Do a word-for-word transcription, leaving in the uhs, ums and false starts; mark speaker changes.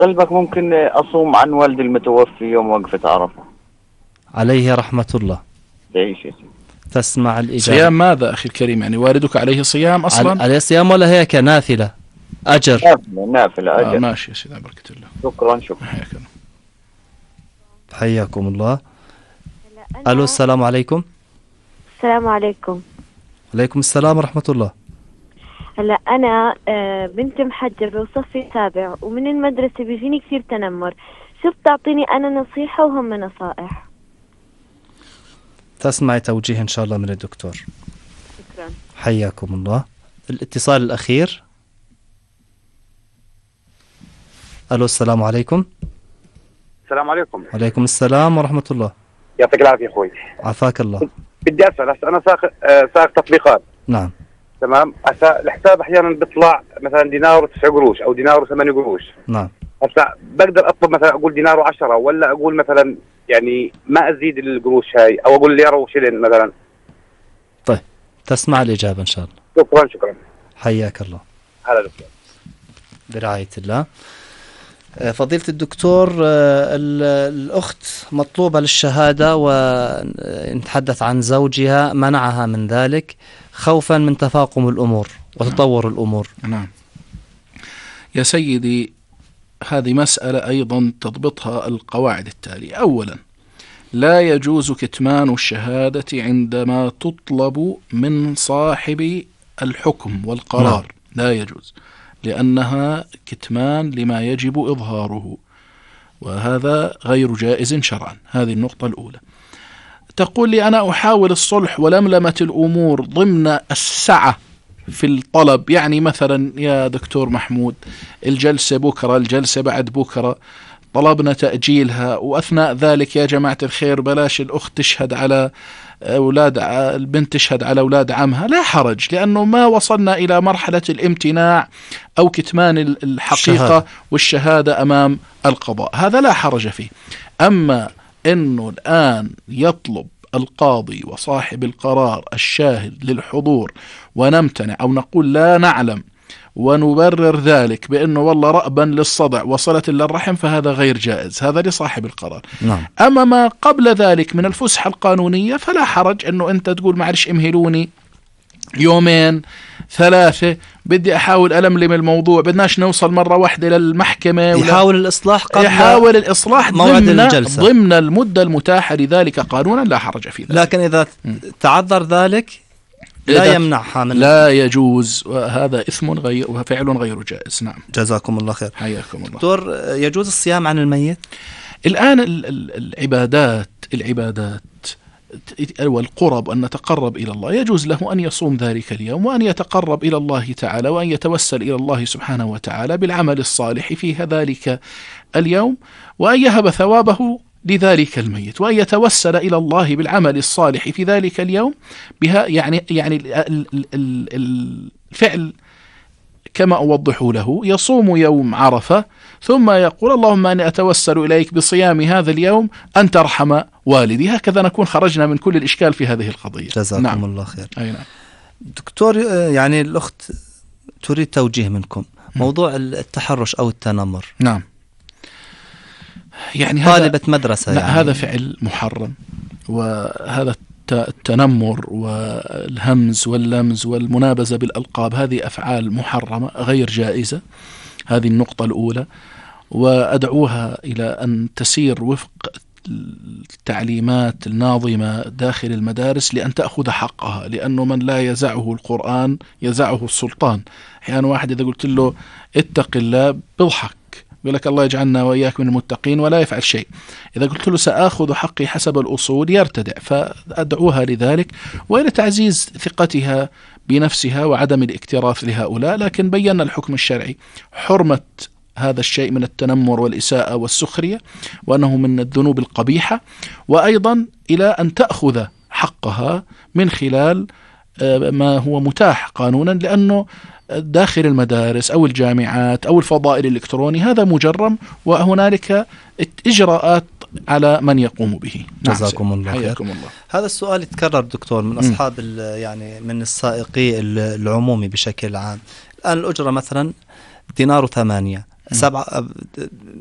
Speaker 1: قلبك ممكن أصوم عن والدي المتوفي يوم وقفة عرفة
Speaker 2: عليه رحمة الله.
Speaker 1: تعيش يا سيدي.
Speaker 2: تسمع الإجابة.
Speaker 3: صيام ماذا أخي الكريم؟ يعني والدك عليه صيام أصلا؟
Speaker 2: عليه صيام ولا هيك نافلة أجر؟
Speaker 1: نافلة نافلة أجر.
Speaker 3: آه ماشي يا سيدي، بركة الله.
Speaker 1: شكرا شكرا.
Speaker 3: حياك الله.
Speaker 2: حياكم الله. ألو السلام عليكم.
Speaker 4: السلام عليكم.
Speaker 2: عليكم السلام ورحمة الله.
Speaker 4: هلا أنا بنت محجبة وصفي سابع، ومن المدرسة بيجيني كثير تنمر، شو بتعطيني أنا نصيحة وهم نصائح؟
Speaker 2: تسمعي توجيه إن شاء الله من الدكتور.
Speaker 4: شكرا.
Speaker 2: حياكم الله. الاتصال الأخير. ألو السلام عليكم.
Speaker 5: السلام عليكم.
Speaker 2: عليكم السلام ورحمة الله.
Speaker 5: يعطيك العافية أخوي.
Speaker 2: عافاك الله.
Speaker 5: بدي أسأل، هسه أنا ساق ساق تطبيقات.
Speaker 2: نعم.
Speaker 5: تمام. هسه الحساب أحيانا بيطلع مثلا دينار وتسع قروش أو دينار وثمانية قروش.
Speaker 2: نعم.
Speaker 5: هسه بقدر أطلب مثلا أقول دينار وعشرة، ولا أقول مثلا يعني ما أزيد القروش هاي، أو أقول ليرة وشلن مثلا؟
Speaker 2: طيب تسمع الإجابة إن شاء الله.
Speaker 5: شكرا شكرا.
Speaker 2: حياك الله.
Speaker 5: هلا دكتور.
Speaker 2: برعاية الله. فضيلة الدكتور، الأخت مطلوبة للشهادة ونتحدث عن زوجها منعها من ذلك خوفا من تفاقم الأمور وتطور الأمور.
Speaker 3: نعم يا سيدي، هذه مسألة أيضا تضبطها القواعد التالية. أولا، لا يجوز كتمان الشهادة عندما تطلب من صاحب الحكم والقرار. لا, لا يجوز، لأنها كتمان لما يجب إظهاره، وهذا غير جائز شرعا. هذه النقطة الأولى. تقول لي أنا أحاول الصلح ولملمة الأمور ضمن السعة في الطلب، يعني مثلا يا دكتور محمود الجلسة بكرة، الجلسة بعد بكرة، طلبنا تأجيلها، وأثناء ذلك يا جماعة الخير بلاش الأخت تشهد على أولاد البنت تشهد على أولاد عمها. لا حرج، لأنه ما وصلنا إلى مرحلة الامتناع أو كتمان الحقيقة الشهادة. والشهادة أمام القضاء، هذا لا حرج فيه. أما أنه الآن يطلب القاضي وصاحب القرار الشاهد للحضور ونمتنع أو نقول لا نعلم ونبرر ذلك بأنه والله رأبا للصدع وصلة للرحم، فهذا غير جائز، هذا لصاحب القرار.
Speaker 2: نعم.
Speaker 3: أما ما قبل ذلك من الفسحة القانونية فلا حرج أنه أنت تقول معلش امهلوني يومين ثلاثة، بدي أحاول ألملم الموضوع، بدناش نوصل مرة واحدة للمحكمة.
Speaker 2: يحاول الإصلاح قبل
Speaker 3: يحاول الإصلاح
Speaker 2: موعد
Speaker 3: ضمن,
Speaker 2: الجلسة.
Speaker 3: ضمن المدة المتاحة لذلك قانونا، لا حرج في ذلك.
Speaker 2: لكن إذا م. تعذر ذلك لا يمنعها من
Speaker 3: لا يجوز، وهذا إثم غير وفعل غير جائز. نعم.
Speaker 2: جزاكم الله خير.
Speaker 3: حياكم الله.
Speaker 2: دكتور، يجوز الصيام عن الميت؟
Speaker 3: الآن العبادات العبادات والقرب، أن نتقرب إلى الله، يجوز له أن يصوم ذلك اليوم وأن يتقرب إلى الله تعالى وأن يتوسل إلى الله سبحانه وتعالى بالعمل الصالح في ذلك اليوم، وأن يهب ثوابه لذلك الميت، وأن يتوسل إلى الله بالعمل الصالح في ذلك اليوم بها. يعني يعني الفعل كما أوضح له، يصوم يوم عرفة ثم يقول اللهم أني أتوسل إليك بصيام هذا اليوم أن ترحم والدي. هكذا نكون خرجنا من كل الإشكال في هذه القضية.
Speaker 2: جزاكم نعم. الله خير.
Speaker 3: أي نعم.
Speaker 2: دكتور، يعني الأخت تريد توجيه منكم موضوع التحرش أو التنمر.
Speaker 3: نعم. يعني
Speaker 2: طالبة مدرسة،
Speaker 3: يعني
Speaker 2: يعني
Speaker 3: هذا فعل محرم، وهذا التنمر والهمز واللمز والمنابزة بالألقاب هذه أفعال محرمة غير جائزة. هذه النقطة الأولى، وأدعوها إلى أن تسير وفق التعليمات الناظمة داخل المدارس لأن تأخذ حقها، لأنه من لا يزعه القرآن يزعه السلطان. أحيانا واحد إذا قلت له اتق الله بيضحك، يقول لك الله يجعلنا وإياك من المتقين، ولا يفعل شيء. إذا قلت له سأخذ حقي حسب الأصول يرتدع. فأدعوها لذلك وإلى تعزيز ثقتها بنفسها وعدم الاكتراث لهؤلاء. لكن بينا الحكم الشرعي حرمة هذا الشيء من التنمر والإساءة والسخرية، وأنه من الذنوب القبيحة، وأيضا إلى أن تأخذ حقها من خلال ما هو متاح قانونا، لأنه داخل المدارس أو الجامعات أو الفضاء الإلكتروني هذا مجرم، وهنالك إجراءات على من يقوم به.
Speaker 2: جزاكم الله خير.
Speaker 3: الله.
Speaker 2: هذا السؤال يتكرر دكتور من أصحاب يعني من السائقي العمومي بشكل عام. الآن الأجرة مثلا دينار وثمانية، سبعة